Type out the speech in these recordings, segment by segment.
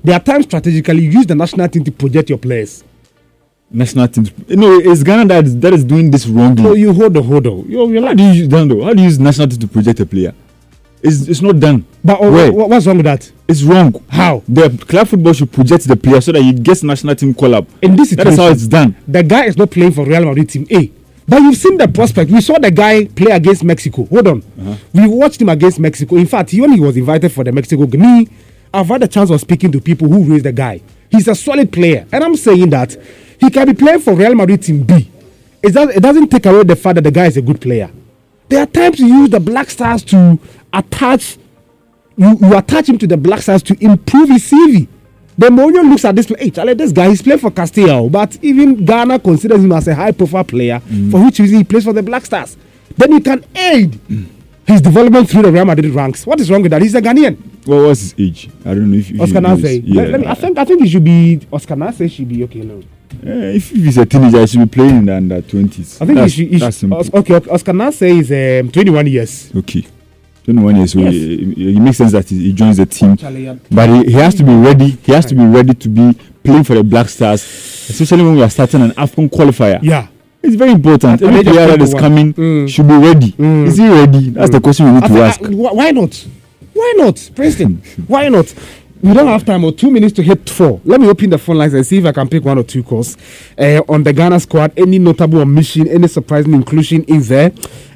There are times strategically you use the national team to project your players. National team. No, it's Ghana that is doing this wrongly. So you hold on. How do you use that though? How do you use national team to project a player? It's not done. But what's wrong with that? It's wrong. How? The club football should project the player so that he gets national team call up. In this situation, that is how it's done. The guy is not playing for Real Madrid team A. But you've seen the prospect. We saw the guy play against Mexico. Hold on. We watched him against Mexico. In fact, he only was invited for the Mexico game. I've had the chance of speaking to people who raised the guy. He's a solid player. And I'm saying that he can be playing for Real Madrid team B. It doesn't take away the fact that the guy is a good player. There are times you use the Black Stars to attach. You attach him to the Black Stars to improve his CV. The Mourinho looks at this player. Hey, Charlie, this guy, he's playing for Castilla, but even Ghana considers him as a high-profile player, for which reason he plays for the Black Stars. Then you can aid his development through the Real Madrid ranks. What is wrong with that? He's a Ghanaian. Well, what's his age? I don't know if Oscar Nase. Yeah. I think he should be. Oscar Nase should be okay now. If he's a teenager, he should be playing in the under 20s. I think that's simple. Okay, Oscar Nase is 21 years. Okay. 21 years, so yes. It makes sense that he joins the team, but he has to be ready. He has to be ready to be playing for the Black Stars, especially when we are starting an AFCON qualifier. Yeah, it's very important. Every player that is coming should be ready. Is he ready? That's the question we need to ask. Why not? Why not, Princeton? Why not? We don't have time or 2 minutes to hit 4. Let me open the phone lines and see if I can pick 1 or 2 calls on the Ghana squad. Any notable omission, any surprising inclusion in there?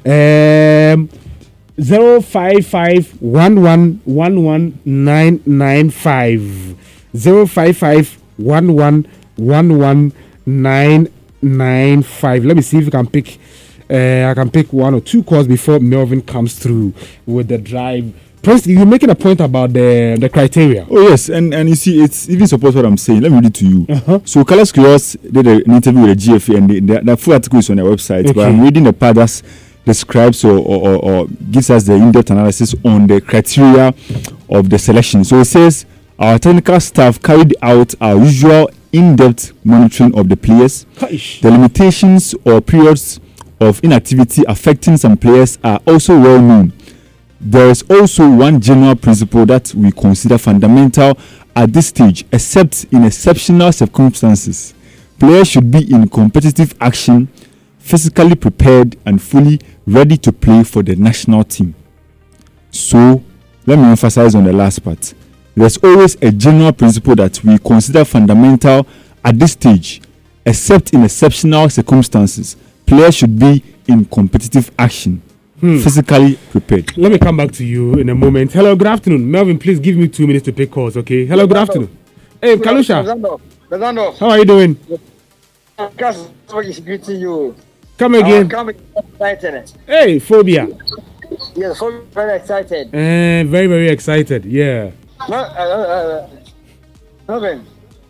05511119995 05511119995. Let me see if I can pick 1 or 2 calls before Melvin comes through with the drive. First, you're making a point about the criteria. Oh yes, and you see, it's even supports what I'm saying. Let me read it to you. So Carlos Queiroz did an interview with the GFA, and the full article is on their website. Okay. But I'm reading the part that describes or gives us the in-depth analysis on the criteria of the selection. So it says our technical staff carried out our usual in-depth monitoring of the players. The limitations or periods of inactivity affecting some players are also well known. There is also one general principle that we consider fundamental at this stage, except in exceptional circumstances. Players should be in competitive action, physically prepared and fully ready to play for the national team. So, let me emphasize on the last part. There's always a general principle that we consider fundamental at this stage, except in exceptional circumstances. Players should be in competitive action, physically prepared. Let me come back to you in a moment. Hello, good afternoon. Melvin, please give me 2 minutes to take calls, okay? Hello, good afternoon. Hey, Kalusha. How are you doing? Greeting you. Come again. Excited. Hey, Phobia. Yes, very excited. Very, very excited. Yeah. Melvin.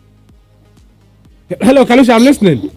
Hello, Kalusha. I'm listening.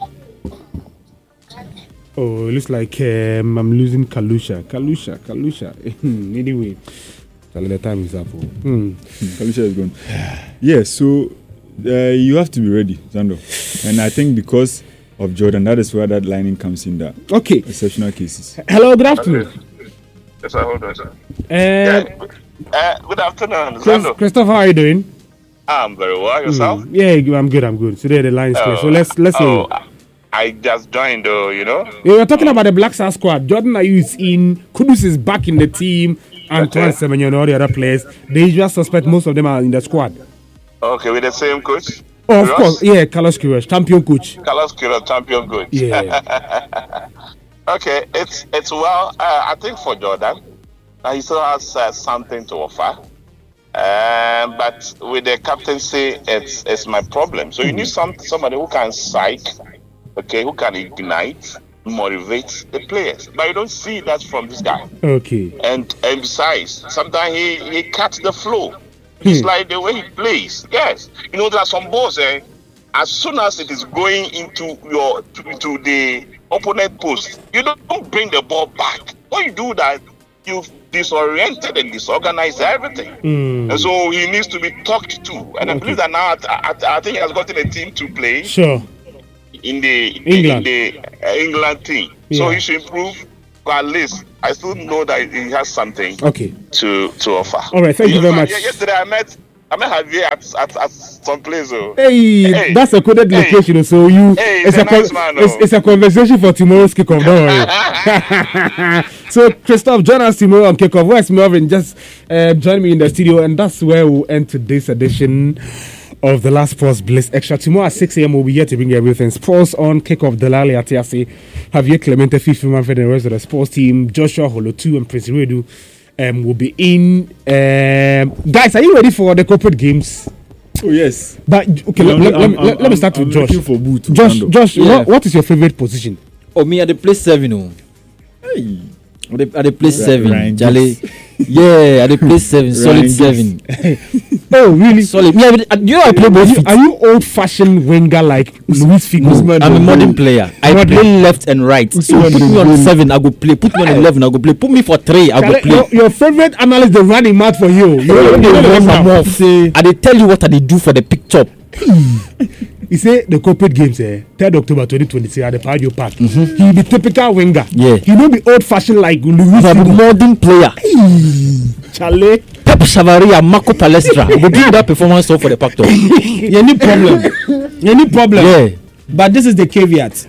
Oh, it looks like I'm losing Kalusha. Anyway, the time is up. Kalusha is gone. Yeah, so you have to be ready, Zando. And I think because of Jordan, that is where that lining comes in. That okay, exceptional cases. Hello, good afternoon. Yes, sir. Hold on, sir. Good afternoon, Zando. Christopher, how are you doing? I'm very well. Yourself? Yeah, I'm good. Today the line is clear. So let's hear. I just joined, though, you know. We were talking about the Black Stars squad. Jordan Ayew is in. Kudus is back in the team. Antoine Semenyo and all the other players. The usual suspect, most of them are in the squad. Okay, with the same coach? Oh, of course. Yeah, Carlos Queiroz, champion coach. Carlos Queiroz, champion coach. Yeah. Okay, it's well, I think for Jordan, he still has something to offer. But with the captaincy, it's my problem. So you need somebody who can psych, okay, who can ignite, motivate the players. But you don't see that from this guy. Okay. And besides, sometimes he cuts the flow. It's like the way he plays. Yes. You know, there are some balls, as soon as it is going into to the opponent post, you don't bring the ball back. When you do that, you've disoriented and disorganized everything. And so he needs to be talked to. And I believe that now I think he has gotten a team to play. Sure. In the England team. Yeah. So he should improve. But at least I still know that he has something to offer. All right, thank you very much. Yesterday I met I met Javier at some place. Oh. Hey, that's a coded location. So you, it's a conversation for tomorrow's kickoff. Don't worry. So Christoph, join us tomorrow on kickoff. Where's Melvin? Just join me in the studio, and that's where we'll end today's edition of the Last Sports Bliss Extra. Tomorrow at 6 a.m. we'll be here to bring everything sports on. Kickoff Delali Atiasi, Javier Clemente, Fifi Manfred, and the rest of the sports team. Joshua Holotu and Prince Redu will be in. Guys, are you ready for the corporate games? Oh yes. But okay, let me start with Josh. Josh, what is your favorite position? Oh, me at the place 7. Oh. Hey. At the place 7, Charlie. Yeah, at the place 7, solid 7. Oh, really? Solid. Yeah, I play both feet. Are you old-fashioned winger like Luis Figo? I'm a modern player. I play left and right. So put me on 7, I go play. Put me on 11, I go play. Put me for 3, I go play. Your favorite analyst, the running mouth for you. I tell you what I do for the picture. He say the corporate games 3rd October 2023 at the Padio Park. He be typical winger. Yeah. He no be old fashioned like Luis. I'm a modern player. Charlie. Pep Chavaria, Marco Palestra. We give that performance for the Pacto. Any problem? Any problem? Yeah. But this is the caveat.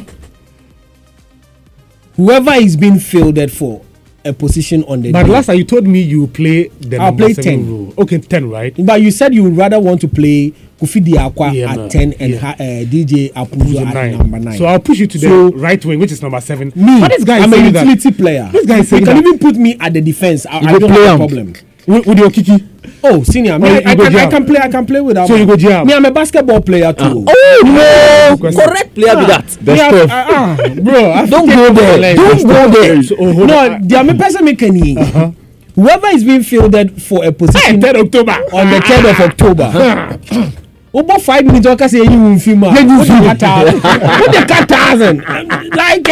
Whoever is being fielded for a position on the But team. last time you told me you play the I'll number play 7 10. role. Okay, 10, right? But you said you would rather want to play Kofi Diakwa Yeah, at man. 10 and DJ Apuzo at number 9. So I'll push you to the right wing, which is number 7. Me, But this guy is I'm a saying that. utility player. This guy is saying you can that. even put me at the defense. I go don't play have a him. problem. With your kiki. Oh, senior, me, Oh, I you go jam. can play without. So you go jam. Me, I'm a basketball player too. Oh no! Correct player be that. Bro, Don't go there. Don't go there. So, hold No, on. the only person making whoever is being fielded for a position 3rd October. on the 3rd of October. About 5 minutes, I can say you will film. What the cat thousand? Like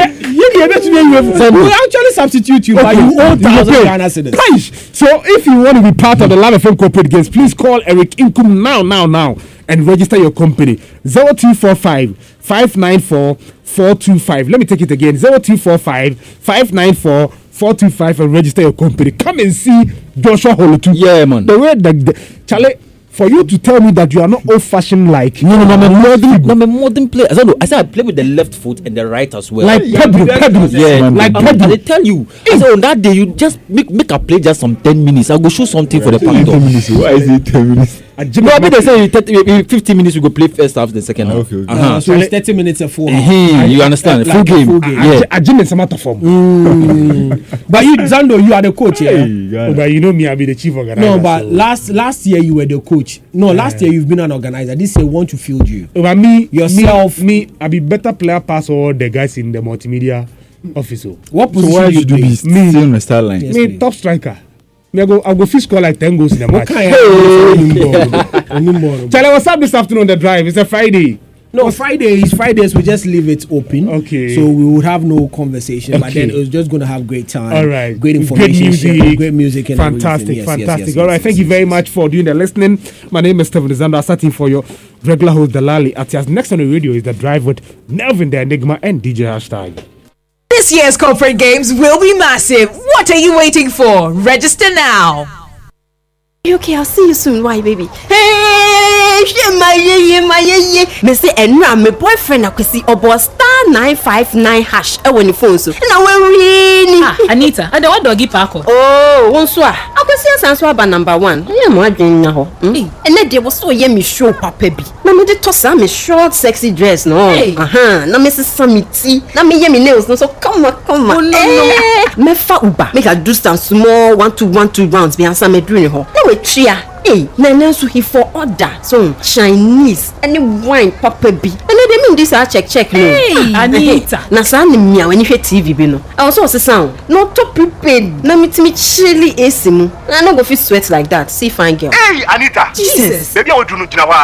we actually substitute you, but you owe 1,000 Ghana cedis. So if you want to be part of the Live FM corporate games, please call Eric Inkum now and register your company 0245 594 425. Let me take it again 0245 594 425 and register your company. Come and see Joshua Holotu. Yeah, man. The way that Charlie, for you to tell me that you are not old-fashioned like No, I'm a modern player. I said I play with the left foot and the right as well. like Pedro. Yeah, like I Pedro. tell you. I said on that day you just make a play just some 10 minutes. I'll go show something for the Why Pacto. is it 10 minutes? No, I mean they say 15 minutes we go play first half, the second half. Okay. So it's 30 minutes of 4 You understand? Like Full game. full game. Yeah. A gym in Samata form. But you, Zando, you are the coach, yeah. Oh, but you know me, I'll be the chief organizer. No, but so. last year you were the coach. No, last year you've been an organizer. This year want to field you. But me Yourself. I'll be better player pass all the guys in the multimedia office. Oh. What So position why do you should you play? be still on the start line? Yes. Me please. top striker. Me I'll go fish score like 10 goals in a match. Okay. Charlie, what's up this afternoon on the drive? It's a Friday. No, Fridays we just leave it open. Okay. So we would have no conversation, but Okay. then it was just going to have great time. All right. Great information. music. Great music. And Fantastic, everything. fantastic. Yes, All right, yes, thank you very much for doing the listening. My name is Stephen Zando. Starting for your regular host, Dalali Atias. Next on the radio is The Drive with Melvin, The Enigma, and DJ Hashtag. This year's corporate games will be massive. What are you waiting for? Register now. Okay, I'll see you soon. Why, baby? Hey, my me say, and now my boyfriend akwesi obo star 959 hash. When the phone so. Now we're really. Anita, I don't want doggy park. Oh, one so. Akwesi asanso aba number 1. Yeah, mo adwen na ho. And then there was so me show papa bi. Na me de toss me short sexy dress no. Na me se samiti. Na me me nails no so come on. Oh, no. Me fa uba. Make I do some small 1-2 rounds be answer me doing ho. Na we tria. Hey, Nana so he for order. So Chinese any wine papa bi. And they mean this I check no. Hey, Anita. Na sa ni mia when you hear TV bi no. I also sound not to prepared. Na me chilly AC mu. I no go fit sweat like that. See fine girl. Hey, Anita. Jesus. Baby, I want to know.